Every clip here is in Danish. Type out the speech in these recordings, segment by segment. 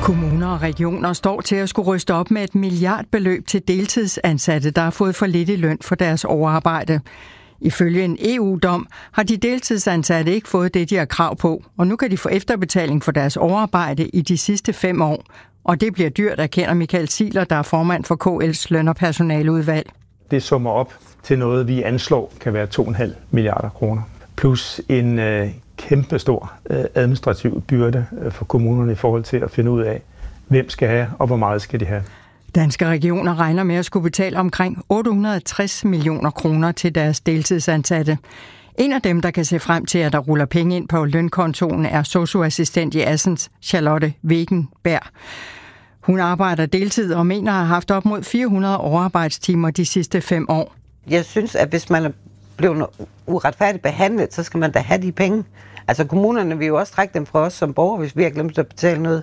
Kommuner og regioner står til at skulle ryste op med et milliardbeløb til deltidsansatte, der har fået for lidt i løn for deres overarbejde. Ifølge en EU-dom har de deltidsansatte ikke fået det, de har krav på, og nu kan de få efterbetaling for deres overarbejde i de sidste 5 år. Og det bliver dyrt, erkender Michael Ziegler, der er formand for KL's løn- og personaleudvalg. Det summer op til noget, vi anslår kan være 2,5 milliarder kroner. Plus en kæmpestor administrativ byrde for kommunerne i forhold til at finde ud af, hvem skal have og hvor meget skal de have. Danske regioner regner med at skulle betale omkring 860 millioner kroner til deres deltidsansatte. En af dem, der kan se frem til, at der ruller penge ind på lønkontoen, er sosu-assistent i Assens, Charlotte Wegenberg. Hun arbejder deltid og mener at have haft op mod 400 overarbejdstimer de sidste 5 år. Jeg synes, at hvis man er blevet uretfærdigt behandlet, så skal man da have de penge. Altså kommunerne vil jo også trække dem fra os som borgere, hvis vi har glemt at betale noget.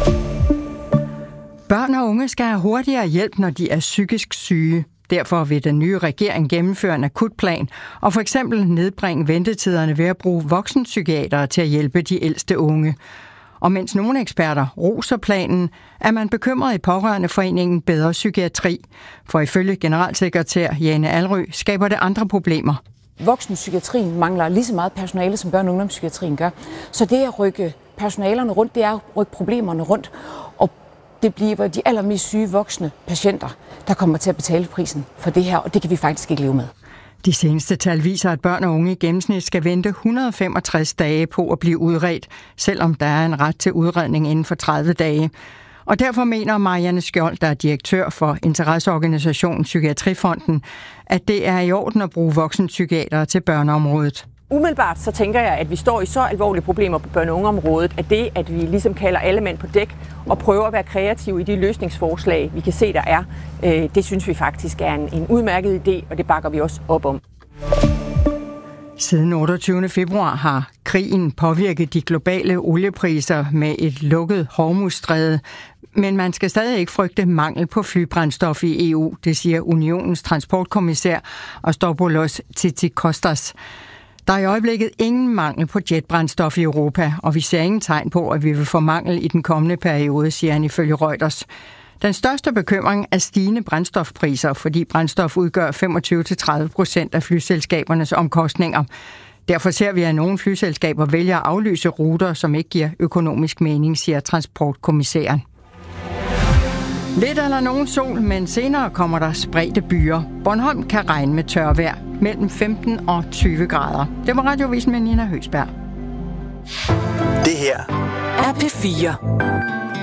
Børn og unge skal have hurtigere hjælp, når de er psykisk syge. Derfor vil den nye regering gennemføre en akutplan og for eksempel nedbringe ventetiderne ved at bruge voksenpsykiatere til at hjælpe de ældste unge. Og mens nogle eksperter roser planen, er man bekymret i Pårørendeforeningen Bedre Psykiatri. For ifølge generalsekretær Jane Alrø skaber det andre problemer. Voksenpsykiatrien mangler lige så meget personale, som børne- og ungdomspsykiatrien gør. Så det at rykke personalerne rundt, det er at rykke problemerne rundt. Og det bliver de allermest syge voksne patienter, der kommer til at betale prisen for det her, og det kan vi faktisk ikke leve med. De seneste tal viser, at børn og unge i gennemsnit skal vente 165 dage på at blive udredt, selvom der er en ret til udredning inden for 30 dage. Og derfor mener Marianne Skjold, der er direktør for interesseorganisationen Psykiatrifonden, at det er i orden at bruge voksenpsykiatere til børneområdet. Umiddelbart så tænker jeg, at vi står i så alvorlige problemer på børne- og ungeområdet, at det, at vi ligesom kalder alle mænd på dæk og prøver at være kreative i de løsningsforslag, vi kan se, der er, det synes vi faktisk er en udmærket idé, og det bakker vi også op om. Siden 28. februar har krigen påvirket de globale oliepriser med et lukket Hormuzstræde, men man skal stadig ikke frygte mangel på flybrændstof i EU, det siger Unionens transportkommissær Astopoulos Tzitzikostas. Der er i øjeblikket ingen mangel på jetbrændstof i Europa, og vi ser ingen tegn på, at vi vil få mangel i den kommende periode, siger han ifølge Reuters. Den største bekymring er stigende brændstofpriser, fordi brændstof udgør 25-30% af flyselskabernes omkostninger. Derfor ser vi, at nogle flyselskaber vælger at aflyse ruter, som ikke giver økonomisk mening, siger transportkommissæren. Lidt eller nogen sol, men senere kommer der spredte byer. Bornholm kan regne med tørvejr mellem 15 og 20 grader. Det var Radiovisen med Nina Høgsberg. Det her er P4.